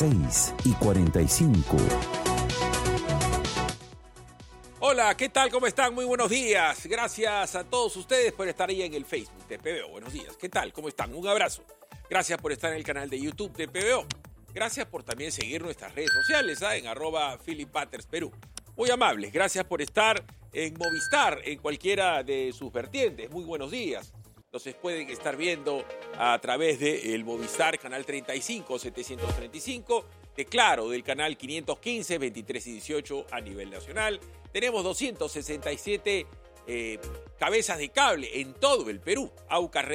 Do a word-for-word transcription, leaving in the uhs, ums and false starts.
seis y cuarenta y cinco. Hola, ¿qué tal? ¿Cómo están? Muy buenos días. Gracias a todos ustedes por estar ahí en el Facebook de P B O. Buenos días. ¿Qué tal? ¿Cómo están? Un abrazo. Gracias por estar en el canal de YouTube de P B O. Gracias por también seguir nuestras redes sociales, ¿eh? En arroba Philip Butters Perú. Muy amables. Gracias por estar en Movistar, en cualquiera de sus vertientes. Muy buenos días. Nos pueden estar viendo a través del Movistar, canal treinta y cinco, setecientos treinta y cinco, de Claro, del canal quinientos quince, veintitrés y dieciocho a nivel nacional. Tenemos doscientas sesenta y siete eh, cabezas de cable en todo el Perú. Auca